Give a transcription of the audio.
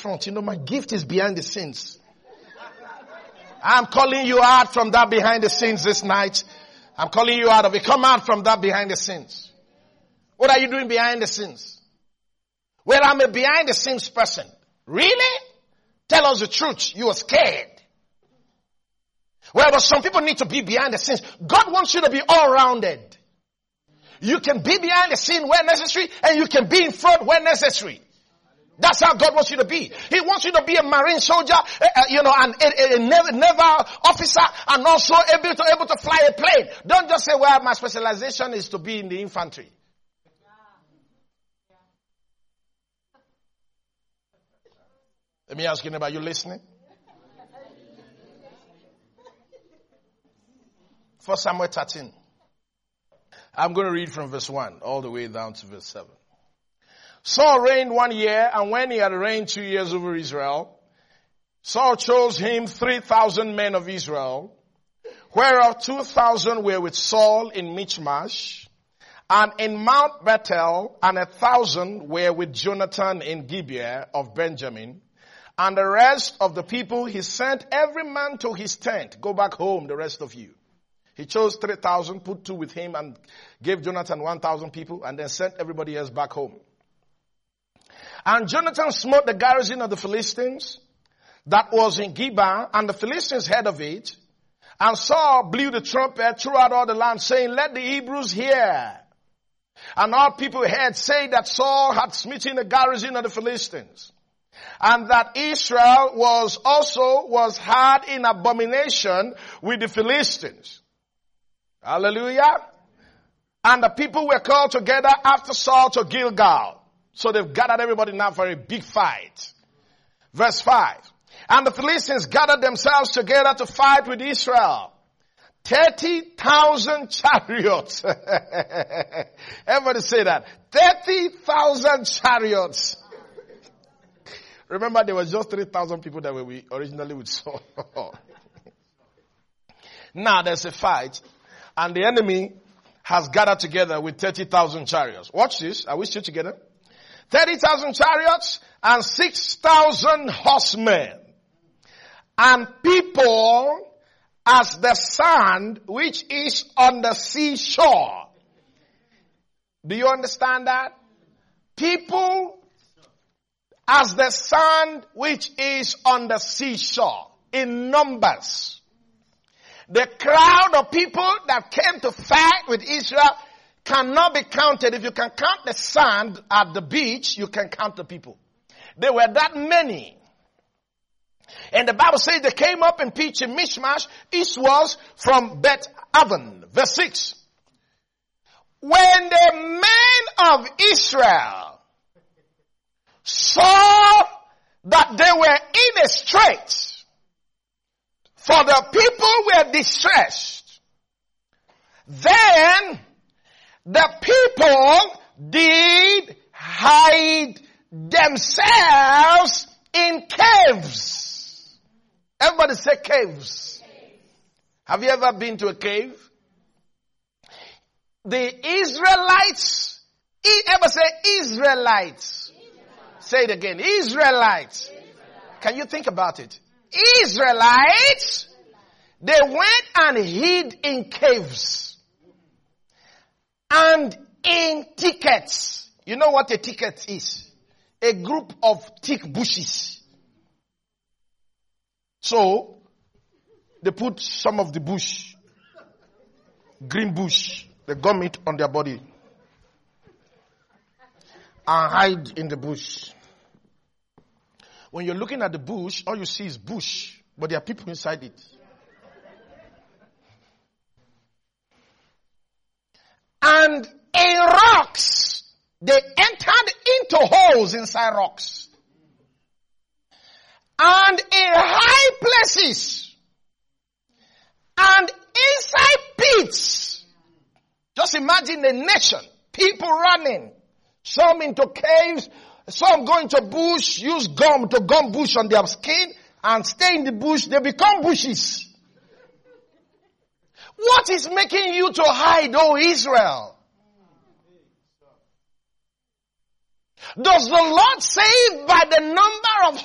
front. You know, my gift is behind the scenes. I'm calling you out from that behind the scenes this night. I'm calling you out of it. Come out from that behind the scenes. What are you doing behind the scenes? Well, I'm a behind the scenes person. Really? Tell us the truth. You are scared. Well, but some people need to be behind the scenes. God wants you to be all-rounded. You can be behind the scene where necessary, and you can be in front where necessary. That's how God wants you to be. He wants you to be a marine soldier, and a naval officer, and also able to fly a plane. Don't just say, well, my specialization is to be in the infantry. Let me ask you, neighbor, are you listening? 1 Samuel 13. I'm going to read from verse 1 all the way down to verse 7. Saul reigned 1 year, and when he had reigned 2 years over Israel, Saul chose him 3,000 men of Israel, whereof 2,000 were with Saul in Michmash, and in Mount Bethel, and 1,000 were with Jonathan in Gibeah of Benjamin. And the rest of the people he sent every man to his tent. Go back home, the rest of you. He chose 3,000, put 2 with him, and gave Jonathan 1,000 people, and then sent everybody else back home. And Jonathan smote the garrison of the Philistines that was in Gibeah, and the Philistines heard of it. And Saul blew the trumpet throughout all the land, saying, let the Hebrews hear. And all people heard say that Saul had smitten the garrison of the Philistines, and that Israel was had in abomination with the Philistines. Hallelujah. And the people were called together after Saul to Gilgal. So they've gathered everybody now for a big fight. Verse 5. And the Philistines gathered themselves together to fight with Israel. 30,000 chariots. Everybody say that. 30,000 chariots. Remember, there was just 3,000 people that were originally with Saul. Now there's a fight, and the enemy has gathered together with 30,000 chariots. Watch this. Are we still together? 30,000 chariots and 6,000 horsemen. And people as the sand which is on the seashore. Do you understand that? People as the sand which is on the seashore, in numbers. The crowd of people that came to fight with Israel cannot be counted. If you can count the sand at the beach, you can count the people. There were that many. And the Bible says they came up and pitched in Michmash. East was from Beth Aven. Verse 6. When the men of Israel saw that they were in a strait, for the people were distressed, then the people did hide themselves in caves. Everybody say caves. Have you ever been to a cave? The Israelites, ever say Israelites? Say it again. Israelites. Can you think about it? Israelites, they went and hid in caves and in thickets. You know what a thicket is? A group of thick bushes. So, they put some of the bush, green bush, the gum it on their body and hide in the bush. When you're looking at the bush, all you see is bush, but there are people inside it. And in rocks, they entered into holes inside rocks. And in high places, and inside pits. Just imagine a nation, people running, some into caves, some go into bush, use gum to gum bush on their skin, and stay in the bush, they become bushes. What is making you to hide, O Israel? Does the Lord say by the number of